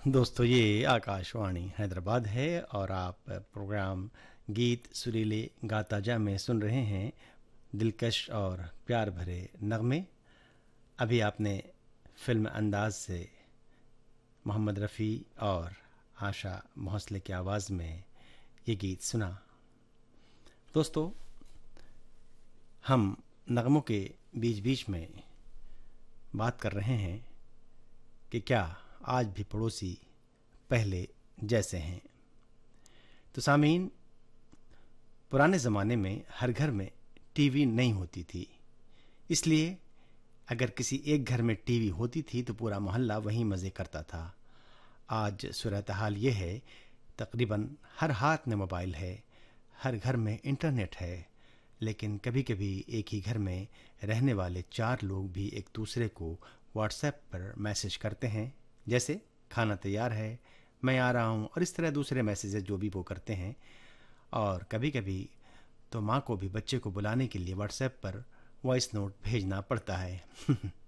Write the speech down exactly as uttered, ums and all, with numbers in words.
दोस्तों, ये आकाशवाणी हैदराबाद है और आप प्रोग्राम गीत सुरीले गाताजा में सुन रहे हैं दिलकश और प्यार भरे नगमे। अभी आपने फिल्म अंदाज से मोहम्मद रफ़ी और आशा भोंसले की आवाज़ में ये गीत सुना। दोस्तों, हम नगमों के बीच बीच में बात कर रहे हैं कि क्या आज भी पड़ोसी पहले जैसे हैं। तो सामीन, पुराने ज़माने में हर घर में टीवी नहीं होती थी, इसलिए अगर किसी एक घर में टीवी होती थी तो पूरा मोहल्ला वहीं मज़े करता था। आज सूरत हाल ये है, तकरीबन हर हाथ में मोबाइल है, हर घर में इंटरनेट है, लेकिन कभी कभी एक ही घर में रहने वाले चार लोग भी एक दूसरे को व्हाट्सएप पर मैसेज करते हैं, जैसे खाना तैयार है, मैं आ रहा हूँ, और इस तरह दूसरे मैसेजेस जो भी वो करते हैं। और कभी कभी तो माँ को भी बच्चे को बुलाने के लिए व्हाट्सएप पर वॉइस नोट भेजना पड़ता है।